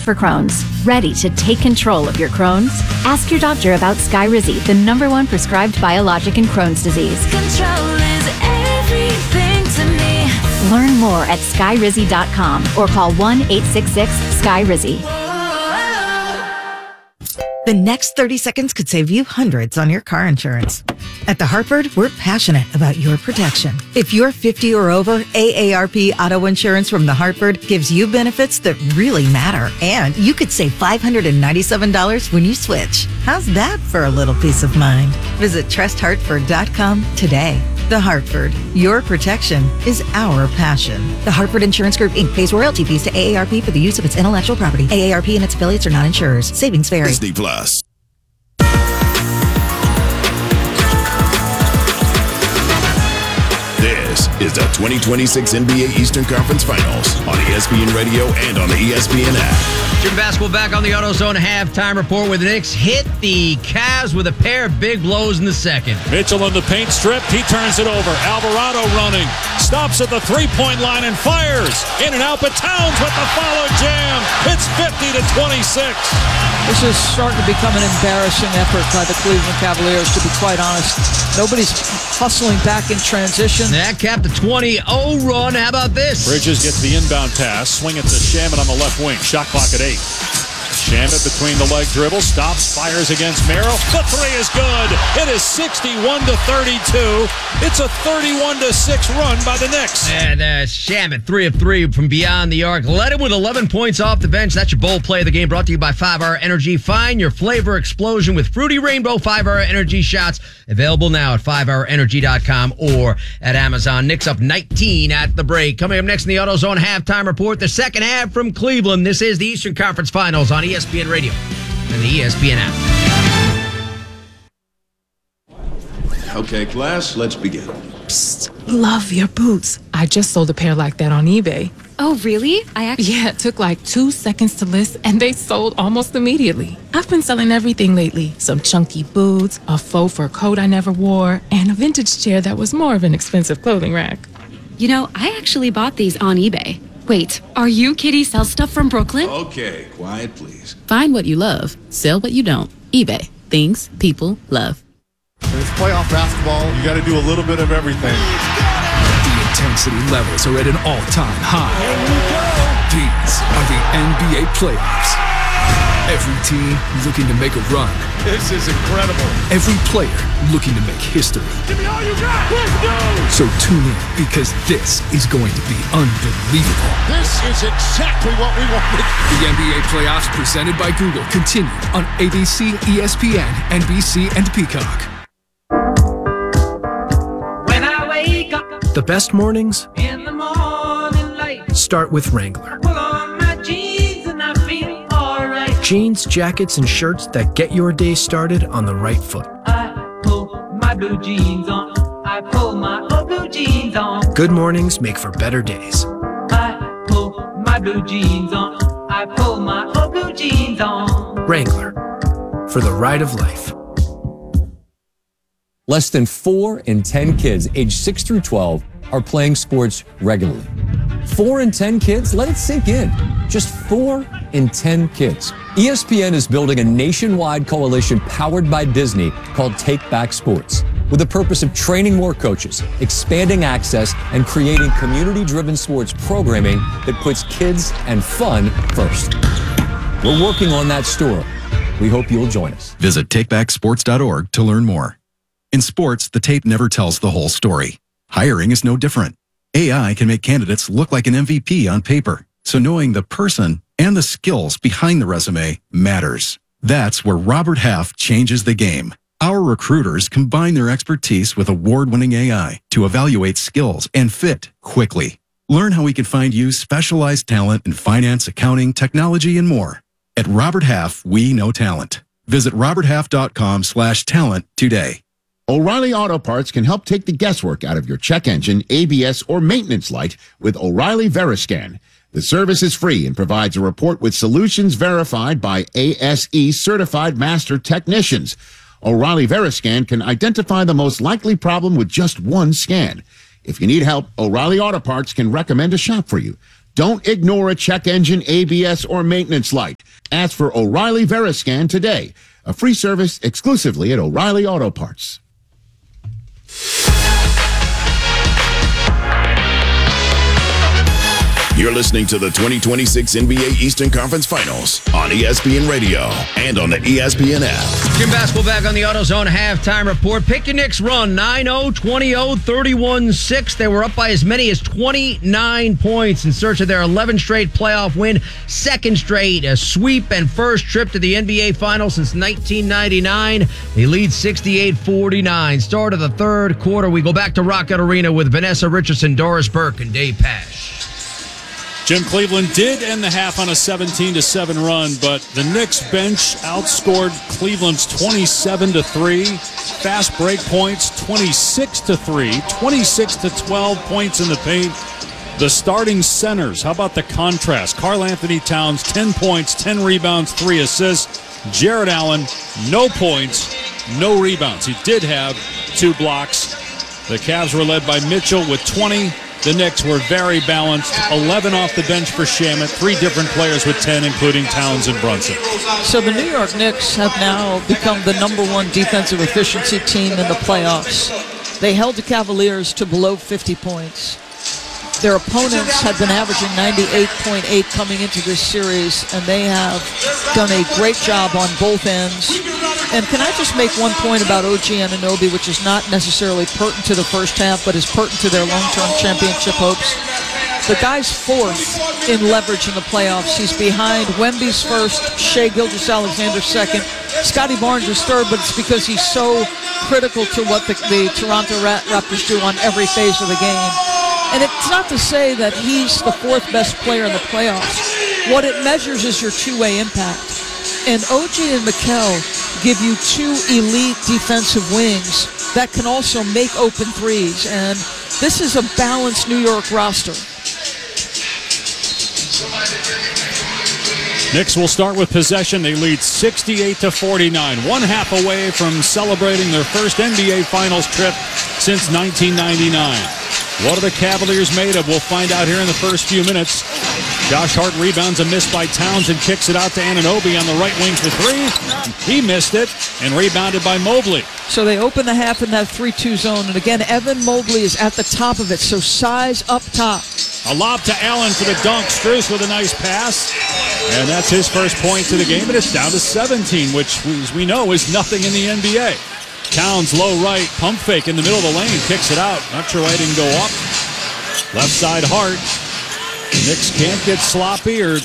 for Crohn's. Ready to take control of your Crohn's? Ask your doctor about Skyrizi, the #1 prescribed biologic in Crohn's disease. Control is everything to me. Learn more at skyrizi.com or call 1-866-SKYRIZI. The next 30 seconds could save you hundreds on your car insurance. At The Hartford, we're passionate about your protection. If you're 50 or over, AARP Auto Insurance from The Hartford gives you benefits that really matter. And you could save $597 when you switch. How's that for a little peace of mind? Visit trusthartford.com today. The Hartford, your protection is our passion. The Hartford Insurance Group, Inc. pays royalty fees to AARP for the use of its intellectual property. AARP and its affiliates are not insurers. Savings vary. Disney Plus. This is the 2026 NBA Eastern Conference Finals on ESPN Radio and on the ESPN app. Jim Basketball back on the AutoZone halftime report where the Knicks hit the Cavs with a pair of big blows in the second. Mitchell in the paint strip. He turns it over. Alvarado running. Stops at the three-point line and fires. In and out, but Towns with the follow jam. It's 50-26. This is starting to become an embarrassing effort by the Cleveland Cavaliers, to be quite honest. Nobody's hustling back in transition. That capped a 20-0 run. How about this? Bridges gets the inbound pass. Swing it to Shamet on the left wing. Shot clock at 8. Shamet between the leg dribble. Stops. Fires against Merrill. The three is good. It is 61-32. It's a 31-6 run by the Knicks. And Shamet, 3 of 3 from beyond the arc. Led him with 11 points off the bench. That's your bold play of the game, brought to you by 5-Hour Energy. Find your flavor explosion with Fruity Rainbow 5-Hour Energy shots. Available now at 5hourenergy.com or at Amazon. Knicks up 19 at the break. Coming up next in the AutoZone halftime report, the second half from Cleveland. This is the Eastern Conference Finals on ESPN Radio and the ESPN app. Okay, class, let's begin. Psst, love your boots. I just sold a pair like that on eBay. Oh, really? Yeah, it took like 2 seconds to list, and they sold almost immediately. I've been selling everything lately. Some chunky boots, a faux fur coat I never wore, and a vintage chair that was more of an expensive clothing rack. You know, I actually bought these on eBay. Wait, are you Kitty Sell Stuff from Brooklyn? Okay, quiet, please. Find what you love. Sell what you don't. eBay. Things people love. It's playoff basketball. You got to do a little bit of everything. The intensity levels are at an all-time high. These are the NBA playoffs. Every team looking to make a run. This is incredible. Every player looking to make history. Give me all you got. Let's go. So tune in, because this is going to be unbelievable. This is exactly what we wanted. The NBA playoffs presented by Google continue on ABC, ESPN, NBC, and Peacock. When I wake up the best mornings in the morning light, start with Wrangler. Pull on my jeans and I feel alright. Jeans, jackets, and shirts that get your day started on the right foot. I pull my blue jeans on. I pull my blue jeans on. Good mornings make for better days. I pull my blue jeans on. I pull my blue jeans on. Wrangler, for the ride of life. Less than 4 in 10 kids aged 6 through 12 are playing sports regularly. 4 in 10 kids? Let it sink in. Just 4 in 10 kids. ESPN is building a nationwide coalition powered by Disney called Take Back Sports, with the purpose of training more coaches, expanding access, and creating community-driven sports programming that puts kids and fun first. We're working on that story. We hope you'll join us. Visit takebacksports.org to learn more. In sports, the tape never tells the whole story. Hiring is no different. AI can make candidates look like an MVP on paper, so knowing the person and the skills behind the resume matters. That's where Robert Half changes the game. Our recruiters combine their expertise with award-winning AI to evaluate skills and fit quickly. Learn how we can find you specialized talent in finance, accounting, technology, and more. At Robert Half, we know talent. Visit roberthalf.com/talent today. O'Reilly Auto Parts can help take the guesswork out of your check engine, ABS, or maintenance light with O'Reilly Veriscan. The service is free and provides a report with solutions verified by ASE certified master technicians. O'Reilly Veriscan can identify the most likely problem with just one scan. If you need help, O'Reilly Auto Parts can recommend a shop for you. Don't ignore a check engine, ABS, or maintenance light. Ask for O'Reilly Veriscan today. A free service exclusively at O'Reilly Auto Parts. You're listening to the 2026 NBA Eastern Conference Finals on ESPN Radio and on the ESPN app. Jim Basketball back on the AutoZone halftime report. Pick your Knicks run 9-0, 20-0, 31-6. They were up by as many as 29 points in search of their 11th straight playoff win. Second straight, a sweep and first trip to the NBA Finals since 1999. They lead 68-49. Start of the third quarter. We go back to Rocket Arena with Vanessa Richardson, Doris Burke, and Dave Pasch. Jim, Cleveland did end the half on a 17-7 run, but the Knicks bench outscored Cleveland's 27-3. Fast break points, 26-3. 26-12 points in the paint. The starting centers, how about the contrast? Karl Anthony Towns, 10 points, 10 rebounds, 3 assists. Jared Allen, no points, no rebounds. He did have 2 blocks. The Cavs were led by Mitchell with 20. The Knicks were very balanced. 11 off the bench for Shamet. 3 different players with 10, including Towns and Brunson. So the New York Knicks have now become the #1 defensive efficiency team in the playoffs. They held the Cavaliers to below 50 points. Their opponents had been averaging 98.8 coming into this series, and they have done a great job on both ends. And can I just make one point about OG Anunoby, which is not necessarily pertinent to the first half, but is pertinent to their long-term championship hopes? The guy's 4th in leverage in the playoffs. He's behind Wemby's 1st, Shai Gilgeous-Alexander 2nd. Scotty Barnes is 3rd, but it's because he's so critical to what the Toronto Raptors do on every phase of the game. And it's not to say that he's the 4th best player in the playoffs. What it measures is your two-way impact. And OG and Mikal give you 2 elite defensive wings that can also make open threes. And this is a balanced New York roster. Knicks will start with possession. They lead 68-49. 1 half away from celebrating their first NBA Finals trip since 1999. What are the Cavaliers made of? We'll find out here in the first few minutes. Josh Hart rebounds a miss by Towns and kicks it out to Anunoby on the right wing for 3. He missed it and rebounded by Mobley. So they open the half in that 3-2 zone. And again, Evan Mobley is at the top of it. So size up top. A lob to Allen for the dunk. Strus with a nice pass. And that's his first point to the game. And it's down to 17, which, as we know, is nothing in the NBA. Towns low right, pump fake in the middle of the lane, kicks it out. Not sure why he didn't go up. Left side Hart. Knicks can't get sloppy or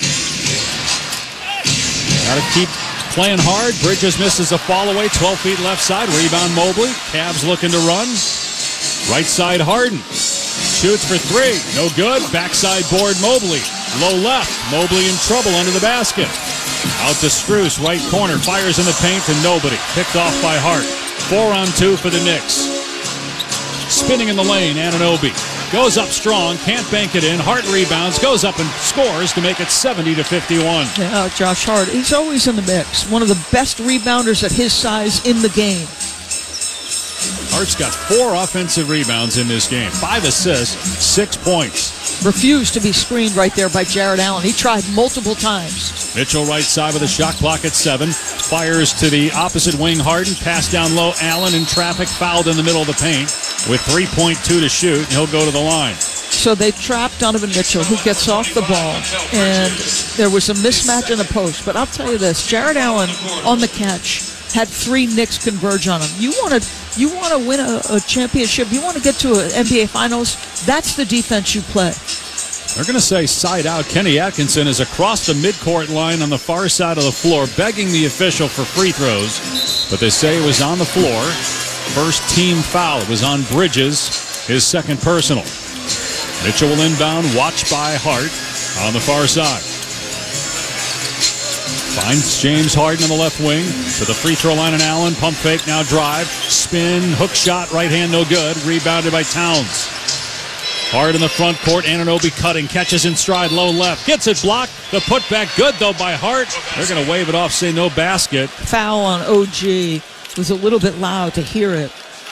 got to keep playing hard. Bridges misses a fall away, 12 feet left side. Rebound Mobley. Cavs looking to run. Right side Harden. Shoots for 3. No good. Backside board Mobley. Low left. Mobley in trouble under the basket. Out to Strus, right corner. Fires in the paint to nobody. Picked off by Hart. 4-on-2 for the Knicks. Spinning in the lane, Anunoby. Goes up strong, can't bank it in. Hart rebounds, goes up and scores to make it 70-51. Yeah, Josh Hart, he's always in the mix. One of the best rebounders at his size in the game. Hart's got 4 offensive rebounds in this game. 5 assists, 6 points. Refused to be screened right there by Jared Allen. He tried multiple times. Mitchell right side with a shot clock at 7. Fires to the opposite wing, Harden. Pass down low, Allen in traffic, fouled in the middle of the paint. With 3.2 to shoot, and he'll go to the line. So they trapped Donovan Mitchell, who gets off the ball, and there was a mismatch in the post. But I'll tell you this, Jared Allen on the catch had 3 Knicks converge on him. You want to win a championship, you want to get to an NBA Finals, that's the defense you play. They're going to say side out. Kenny Atkinson is across the midcourt line on the far side of the floor, begging the official for free throws. But they say it was on the floor. First team foul. It was on Bridges, his second personal. Mitchell will inbound, watched by Hart on the far side. Finds James Harden on the left wing to the free throw line, and Allen. Pump fake, now drive. Spin, hook shot, right hand, no good. Rebounded by Towns. Hard in the front court, Anunoby cutting, catches in stride, low left. Gets it blocked. The putback good, though, by Hart. They're going to wave it off, say no basket. Foul on OG. It was a little bit loud to hear it.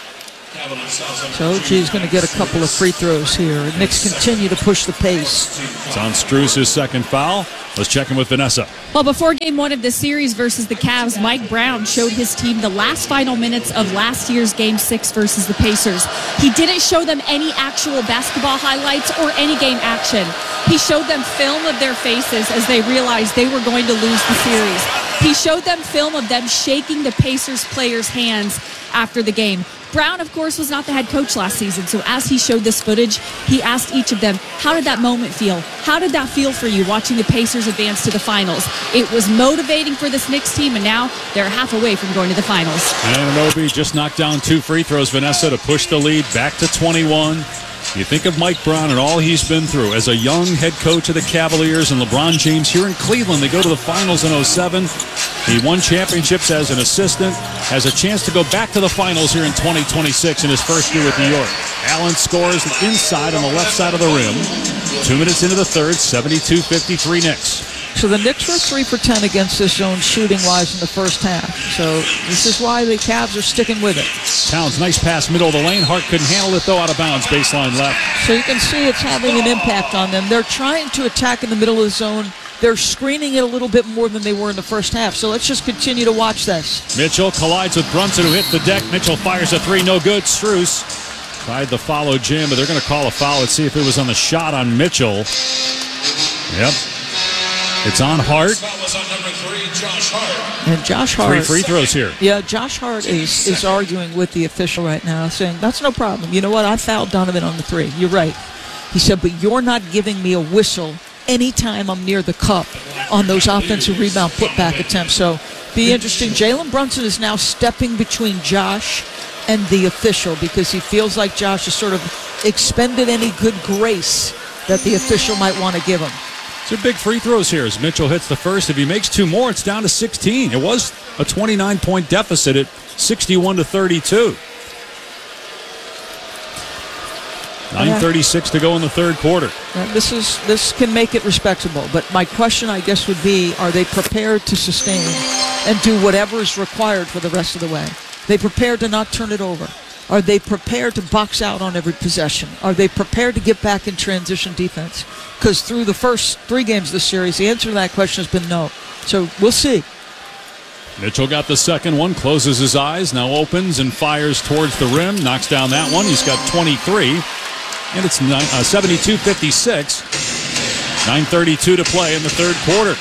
So OG's going to get a couple of free throws here. Knicks continue to push the pace. It's on Strus' second foul. Let's check in with Vanessa. Well, before game one of the series versus the Cavs, Mike Brown showed his team the last final minutes of last year's game 6 versus the Pacers. He didn't show them any actual basketball highlights or any game action. He showed them film of their faces as they realized they were going to lose the series. He showed them film of them shaking the Pacers players' hands after the game. Brown, of course, was not the head coach last season, so as he showed this footage, he asked each of them, how did that moment feel? How did that feel for you watching the Pacers advance to the finals? It was motivating for this Knicks team, and now they're half away from going to the finals. Anunoby just knocked down 2 free throws, Vanessa, to push the lead back to 21. You think of Mike Brown and all he's been through as a young head coach of the Cavaliers and LeBron James here in Cleveland. They go to the finals in 2007. He won championships as an assistant, has a chance to go back to the finals here in 2026 in his first year with New York. Allen scores inside on the left side of the rim. 2 minutes into the third, 72-53 Knicks. So the Knicks were 3 for 10 against this zone shooting-wise in the first half. So this is why the Cavs are sticking with it. Towns, nice pass, middle of the lane. Hart couldn't handle it, though, out of bounds, baseline left. So you can see it's having an impact on them. They're trying to attack in the middle of the zone. They're screening it a little bit more than they were in the first half. So let's just continue to watch this. Mitchell collides with Brunson, who hit the deck. Mitchell fires a 3, no good. Strus tried the follow jam, but they're going to call a foul. Let's see if it was on the shot on Mitchell. Yep. It's on Hart. And Josh Hart. 3 free throws here. Yeah, Josh Hart is arguing with the official right now, saying, that's no problem. You know what? I fouled Donovan on the 3. You're right. He said, but you're not giving me a whistle anytime I'm near the cup on those offensive rebound putback attempts. So be interesting. Jalen Brunson is now stepping between Josh and the official because he feels like Josh has sort of expended any good grace that the official might want to give him. 2 big free throws here as Mitchell hits the first. If he makes 2 more, it's down to 16. It was a 29-point deficit at 61-32. 9:36 to go in the third quarter. This can make it respectable, but my question, I guess, would be, are they prepared to sustain and do whatever is required for the rest of the way? They prepared to not turn it over? Are they prepared to box out on every possession? Are they prepared to get back in transition defense? Because through the first 3 games of the series, the answer to that question has been no. So we'll see. Mitchell got the second one, closes his eyes, now opens and fires towards the rim, knocks down that one. He's got 23, and it's 72-56. 9:32 to play in the third quarter.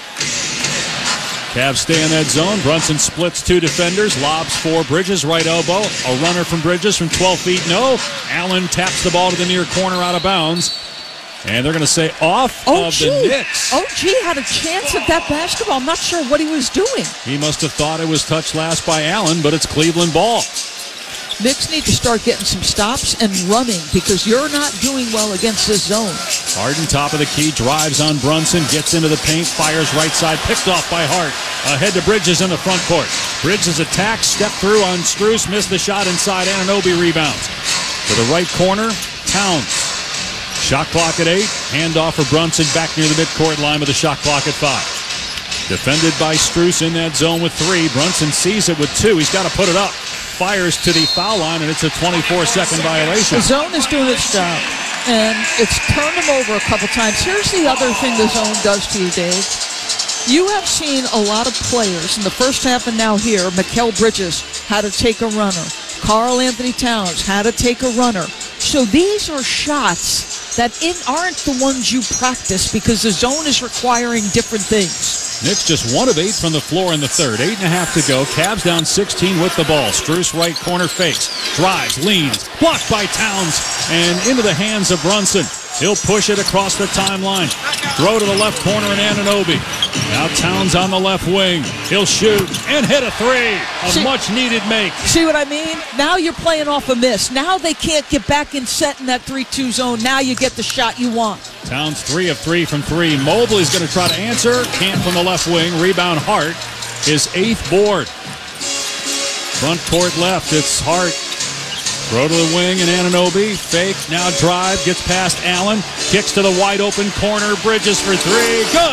Cavs stay in that zone. Brunson splits 2 defenders, lobs for Bridges, right elbow. A runner from Bridges from 12 feet, no. Allen taps the ball to the near corner, out of bounds. And they're going to say off of the Knicks. OG had a chance at that basketball. I'm not sure what he was doing. He must have thought it was touched last by Allen, but it's Cleveland ball. Knicks need to start getting some stops and running because you're not doing well against this zone. Harden, top of the key, drives on Brunson, gets into the paint, fires right side, picked off by Hart. Ahead to Bridges in the front court. Bridges attacks, step through on Strus, missed the shot inside. Anunoby rebounds. To the right corner, Towns. Shot clock at 8. Handoff for Brunson back near the midcourt line with the shot clock at 5. Defended by Strus in that zone with 3. Brunson sees it with 2. He's got to put it up. Fires to the foul line, and it's a 24-second violation. The zone is doing its job, and it's turned him over a couple times. Here's the other thing the zone does to you, Dave. You have seen a lot of players in the first half and now here. Mikal Bridges had to take a runner. Karl Anthony Towns had to take a runner. So these are shots that aren't the ones you practice because the zone is requiring different things. Knicks just 1 of 8 from the floor in the third. 8.5 to go. Cavs down 16 with the ball. Strus right corner fakes. Drives, leans. Blocked by Towns. And into the hands of Brunson. He'll push it across the timeline. Throw to the left corner and Anunoby. Now Towns on the left wing. He'll shoot and hit a 3. A much-needed make. See what I mean? Now you're playing off a miss. Now they can't get back in set in that 3-2 zone. Now you get the shot you want. Towns 3 of 3 from 3. Mobley's going to try to answer. Can't from the left wing. Rebound Hart. His 8th board. Front court left. It's Hart. Throw to the wing and Anunoby. Fake. Now drive. Gets past Allen. Kicks to the wide open corner. Bridges for 3. Good.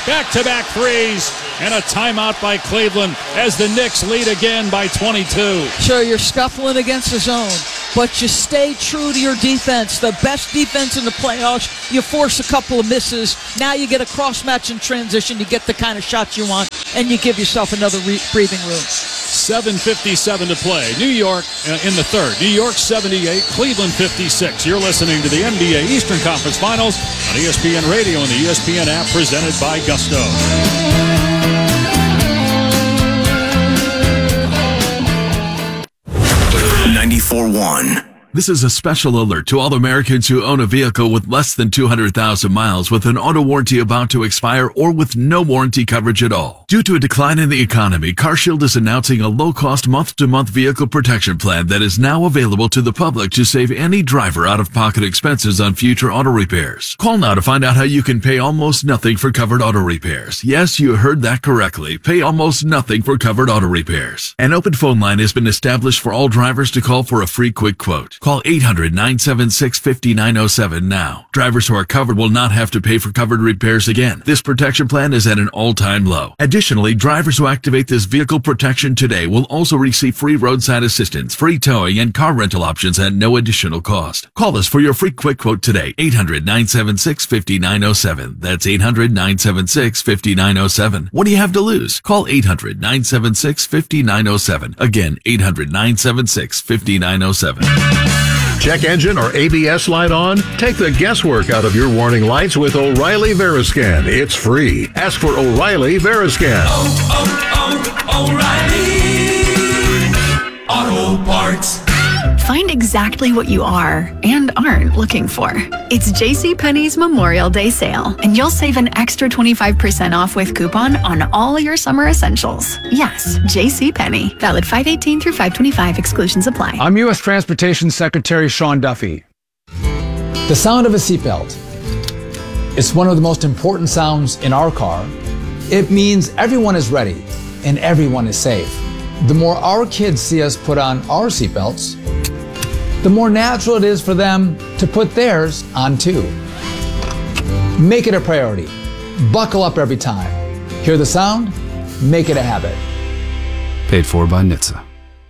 Back-to-back threes and a timeout by Cleveland as the Knicks lead again by 22. Sure, you're scuffling against the zone, but you stay true to your defense. The best defense in the playoffs. You force a couple of misses. Now you get a cross-match in transition. You get the kind of shots you want, and you give yourself another breathing room. 7:57 to play. New York in the third. New York 78, Cleveland 56. You're listening to the NBA Eastern Conference Finals on ESPN Radio and the ESPN app, presented by Gusto. 94.1. This is a special alert to all Americans who own a vehicle with less than 200,000 miles with an auto warranty about to expire or with no warranty coverage at all. Due to a decline in the economy, CarShield is announcing a low-cost month-to-month vehicle protection plan that is now available to the public to save any driver out-of-pocket expenses on future auto repairs. Call now to find out how you can pay almost nothing for covered auto repairs. Yes, you heard that correctly. Pay almost nothing for covered auto repairs. An open phone line has been established for all drivers to call for a free quick quote. Call 800-976-5907 now. Drivers who are covered will not have to pay for covered repairs again. This protection plan is at an all-time low. Additionally, drivers who activate this vehicle protection today will also receive free roadside assistance, free towing, and car rental options at no additional cost. Call us for your free quick quote today. 800-976-5907. That's 800-976-5907. What do you have to lose? Call 800-976-5907. Again, 800-976-5907. Check engine or ABS light on? Take the guesswork out of your warning lights with O'Reilly Veriscan. It's free. Ask for O'Reilly Veriscan. O'Reilly Auto Parts. Find exactly what you are and aren't looking for. It's JCPenney's Memorial Day sale, and you'll save an extra 25% off with coupon on all your summer essentials. Yes, JCPenney. Valid 5/18 through 5/25. Exclusions apply. I'm U.S. Transportation Secretary Sean Duffy. The sound of a seatbelt. It's one of the most important sounds in our car. It means everyone is ready and everyone is safe. The more our kids see us put on our seatbelts, the more natural it is for them to put theirs on too. Make it a priority. Buckle up every time. Hear the sound? Make it a habit. Paid for by NHTSA.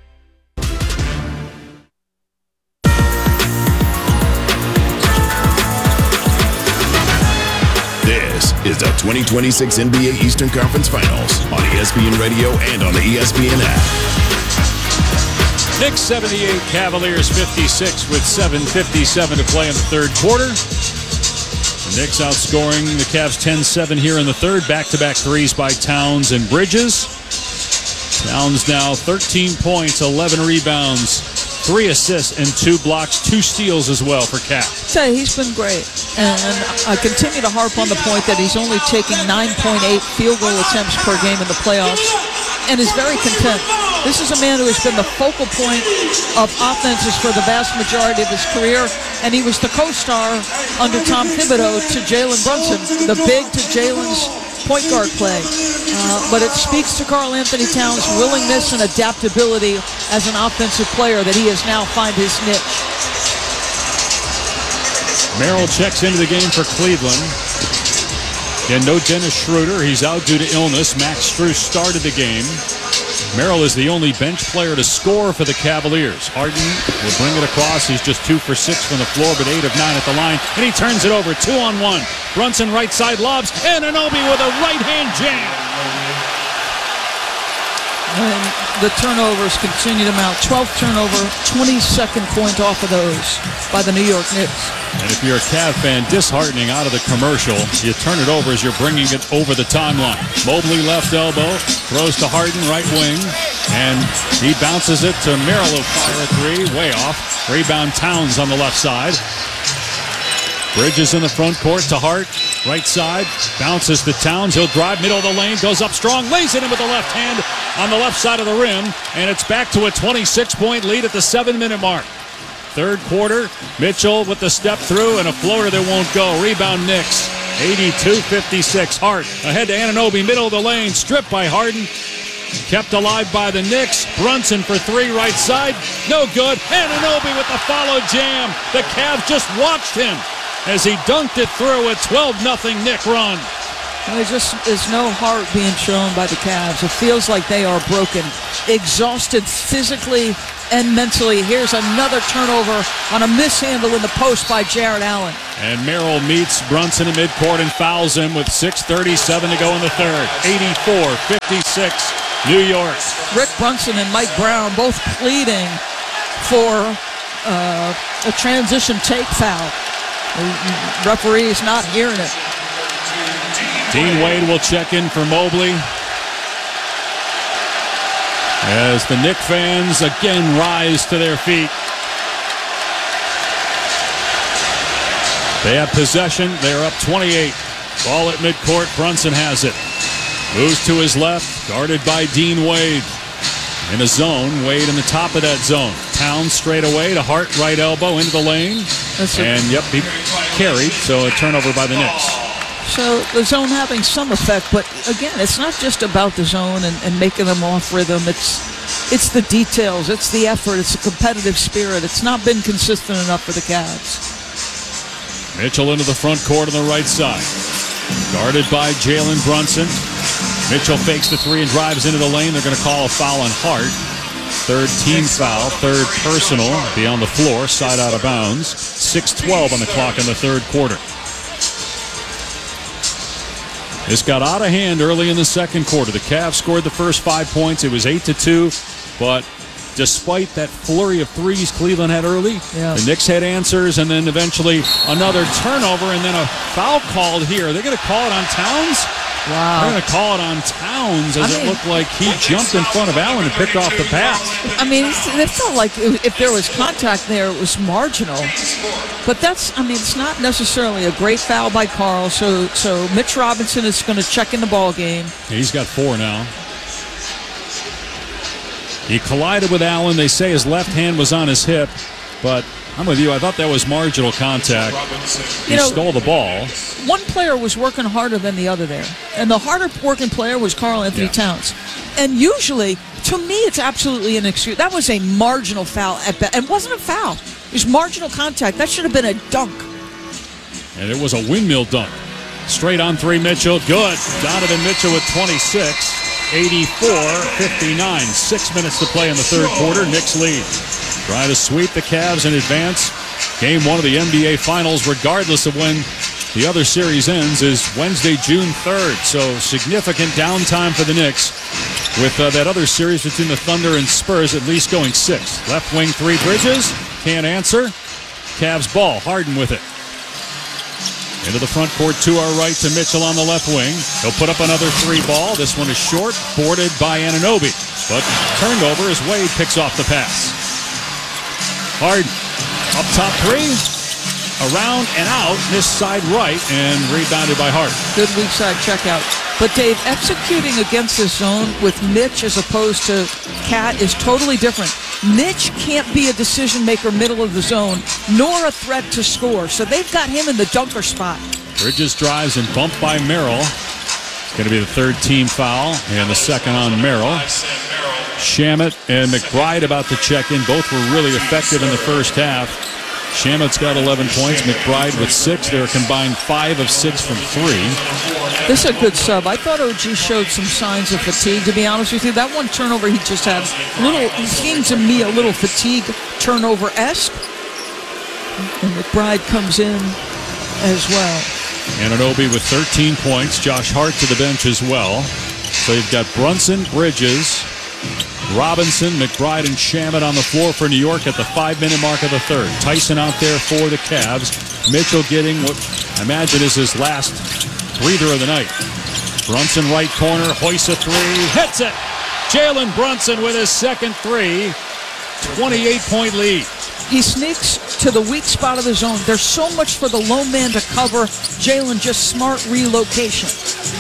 This is the 2026 NBA Eastern Conference Finals on ESPN Radio and on the ESPN app. Knicks 78, Cavaliers 56 with 7:57 to play in the third quarter. The Knicks outscoring the Cavs 10-7 here in the third. Back-to-back threes by Towns and Bridges. Towns now 13 points, 11 rebounds, 3 assists, and 2 blocks, 2 steals as well for Cap. Say, he's been great. And I continue to harp on the point that he's only taking 9.8 field goal attempts per game in the playoffs and is very content. This is a man who has been the focal point of offenses for the vast majority of his career, and he was the co-star under Tom Thibodeau to Jalen Brunson, the big to Jalen's point guard play. But it speaks to Karl Anthony Towns' willingness and adaptability as an offensive player that he has now found his niche. Merrill checks into the game for Cleveland. And no Dennis Schroeder. He's out due to illness. Max Strus started the game. Merrill is the only bench player to score for the Cavaliers. Harden will bring it across. He's just 2 for 6 from the floor, but 8 of 9 at the line. And he turns it over 2-on-1. Brunson right side lobs. And Anunoby with a right-hand jam. And the turnovers continue to mount. 12th turnover, 22nd point off of those by the New York Knicks. And if you're a Cav fan, disheartening out of the commercial, you turn it over as you're bringing it over the timeline. Mobley left elbow, throws to Harden, right wing, and he bounces it to Merrill of fire 3, way off. Rebound Towns on the left side. Bridges in the front court to Hart, right side, bounces to Towns. He'll drive middle of the lane, goes up strong, lays it in with the left hand on the left side of the rim, and it's back to a 26-point lead at the 7-minute mark. Third quarter, Mitchell with the step through and a floater that won't go. Rebound Knicks, 82-56. Hart ahead to Anunoby, middle of the lane, stripped by Harden. Kept alive by the Knicks. Brunson for 3 right side, no good. Anunoby with the follow jam. The Cavs just watched him as he dunked it through a 12-0 Knick run. There just is no heart being shown by the Cavs. It feels like they are broken, exhausted physically and mentally. Here's another turnover on a mishandle in the post by Jared Allen. And Merrill meets Brunson in midcourt and fouls him with 6:37 to go in the third. 84-56, New York. Rick Brunson and Mike Brown both pleading for a transition take foul. The referee is not hearing it. Dean Wade will check in for Mobley. As the Knick fans again rise to their feet. They have possession. They're up 28. Ball at midcourt. Brunson has it. Moves to his left. Guarded by Dean Wade. In a zone. Wade in the top of that zone. Towns straight away to Hart. Right elbow into the lane. He carried. So a turnover by the Knicks. So the zone having some effect, but again, it's not just about the zone and making them off rhythm. It's the details, it's the effort, it's the competitive spirit. It's not been consistent enough for the Cavs. Mitchell into the front court on the right side. Guarded by Jalen Brunson. Mitchell fakes the three and drives into the lane. They're going to call a foul on Hart. Third team foul, third personal. Be on the floor, side out of bounds. 6:12 on the clock in the third quarter. This got out of hand early in the second quarter. The Cavs scored the first 5 points. It was 8-2, but despite that flurry of threes Cleveland had early, the Knicks had answers, and then eventually another turnover, and then a foul called here. They're going to call it on Towns? Wow. They're going to call it on Towns as it looked like he jumped in front of Allen and picked off the pass. I mean, it felt like if there was contact there, it was marginal. But it's not necessarily a great foul by Karl. So Mitch Robinson is going to check in the ball game. He's got 4 now. He collided with Allen. They say his left hand was on his hip, but I'm with you. I thought that was marginal contact. He stole the ball. One player was working harder than the other there, and the harder working player was Karl Anthony Towns. And usually, to me, it's absolutely an excuse. That was a marginal foul at best. It wasn't a foul. It was marginal contact. That should have been a dunk. And it was a windmill dunk. Straight on three, Mitchell. Good. Donovan Mitchell with 26. 84-59. 6 minutes to play in the third quarter. Knicks lead. Try to sweep the Cavs in advance. Game 1 of the NBA Finals, regardless of when the other series ends, is Wednesday, June 3rd. So significant downtime for the Knicks with that other series between the Thunder and Spurs at least going 6. Left wing three, Bridges. Can't answer. Cavs ball. Harden with it. Into the front court to our right to Mitchell on the left wing. He'll put up another three ball. This one is short, boarded by Anunoby. But turned over as Wade picks off the pass. Harden up top three. Around and out, this side right, and rebounded by Hart. Good weak side checkout. But Dave, executing against this zone with Mitch as opposed to Cat is totally different. Mitch can't be a decision maker middle of the zone, nor a threat to score. So they've got him in the dunker spot. Bridges drives and bumped by Merrill. It's going to be the third team foul and the second on Merrill. Shamet and McBride about to check in. Both were really effective in the first half. Shamet's got 11 points. McBride with 6. They're combined 5 of 6 from 3. This is a good sub. I thought OG showed some signs of fatigue, to be honest with you. That one turnover he just had, he seemed to me a little fatigue turnover-esque. And McBride comes in as well. Anunoby with 13 points. Josh Hart to the bench as well. So you've got Brunson, Bridges, Robinson, McBride, and Shamet on the floor for New York at the 5-minute mark of the third. Tyson out there for the Cavs. Mitchell getting what I imagine is his last breather of the night. Brunson right corner, hoists a three, hits it! Jalen Brunson with his second three. 28-point lead. He sneaks to the weak spot of the zone. There's so much for the lone man to cover. Jalen just smart relocation.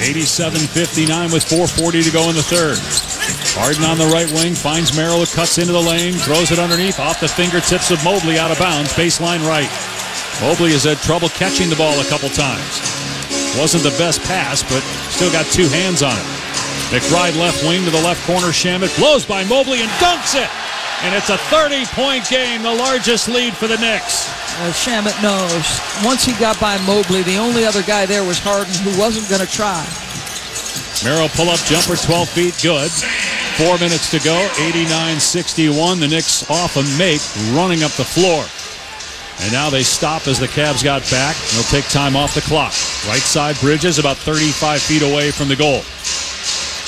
87-59 with 4:40 to go in the third. Harden on the right wing, finds Merrill, cuts into the lane, throws it underneath, off the fingertips of Mobley, out of bounds, baseline right. Mobley has had trouble catching the ball a couple times. Wasn't the best pass, but still got two hands on it. McBride left wing to the left corner, Shamet blows by Mobley and dunks it! And it's a 30-point game, the largest lead for the Knicks. Shamet knows. Once he got by Mobley, the only other guy there was Harden, who wasn't going to try. Merrill pull-up jumper, 12 feet, good. 4 minutes to go, 89-61. The Knicks off a make, running up the floor. And now they stop as the Cavs got back. They'll take time off the clock. Right side, Bridges about 35 feet away from the goal.